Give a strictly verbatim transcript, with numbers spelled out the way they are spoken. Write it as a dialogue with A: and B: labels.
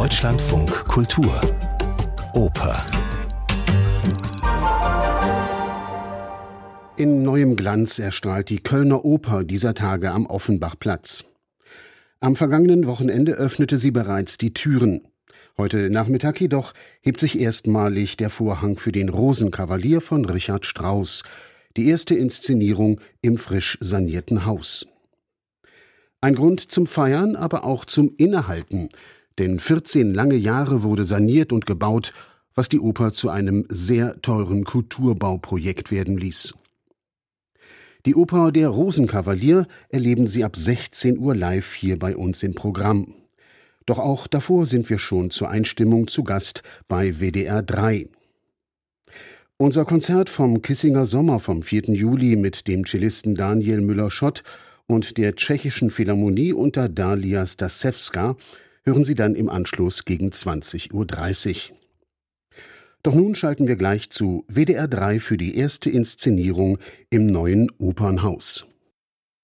A: Deutschlandfunk Kultur Oper.
B: In neuem Glanz erstrahlt die Kölner Oper dieser Tage am Offenbachplatz. Am vergangenen Wochenende öffnete sie bereits die Türen. Heute Nachmittag jedoch hebt sich erstmalig der Vorhang für den Rosenkavalier von Richard Strauss, die erste Inszenierung im frisch sanierten Haus. Ein Grund zum Feiern, aber auch zum Innehalten, denn vierzehn lange Jahre wurde saniert und gebaut, was die Oper zu einem sehr teuren Kulturbauprojekt werden ließ. Die Oper Der Rosenkavalier erleben Sie ab sechzehn Uhr live hier bei uns im Programm. Doch auch davor sind wir schon zur Einstimmung zu Gast bei W D R drei. Unser Konzert vom Kissinger Sommer vom vierten Juli mit dem Cellisten Daniel Müller-Schott und der Tschechischen Philharmonie unter Dalia Stasewska hören Sie dann im Anschluss gegen zwanzig Uhr dreißig. Doch nun schalten wir gleich zu W D R drei für die erste Inszenierung im neuen Opernhaus.